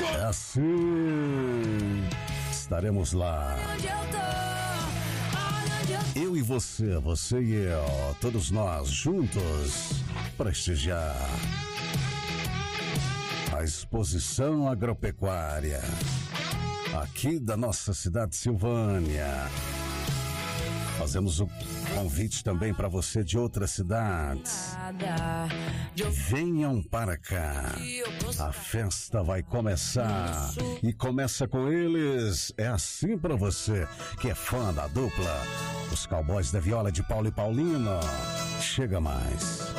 É assim. Estaremos lá. Eu e você e eu, todos nós juntos, prestigiar a exposição agropecuária aqui da nossa cidade Silvânia. Fazemos o convite também para você de outras cidades. Venham para cá. A festa vai começar. E começa com eles. É assim para você que é fã da dupla. Os Cowboys da Viola de Paulo e Paulino. Chega mais.